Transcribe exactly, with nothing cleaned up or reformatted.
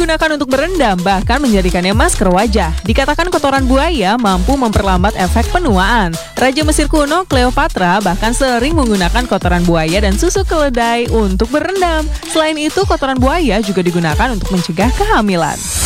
digunakan untuk berendam, bahkan menjadikannya masker wajah. Dikatakan kotoran buaya mampu memperlambat efek penuaan. Raja Mesir kuno, Cleopatra, bahkan sering menggunakan kotoran buaya dan susu keledai untuk berendam. Selain itu, kotoran buaya juga digunakan untuk mencegah kehamilan.